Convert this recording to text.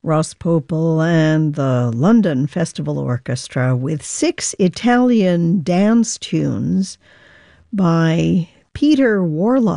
Ross Popel and the London Festival Orchestra with 6 Italian dance tunes by Peter Warlock.